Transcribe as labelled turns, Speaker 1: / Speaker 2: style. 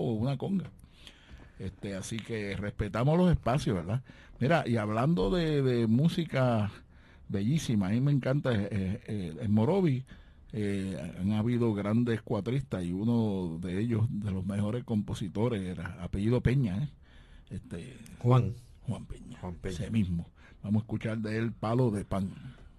Speaker 1: o una conga. Así que respetamos los espacios, ¿verdad? Mira, y hablando de música bellísima, a mí me encanta en Morovi. Han habido grandes cuatristas y uno de ellos, de los mejores compositores, era apellido Peña, este
Speaker 2: Juan.
Speaker 1: Juan Peña,
Speaker 2: Juan Peña.
Speaker 1: ese mismo. Vamos a escuchar de él Palo de Pan.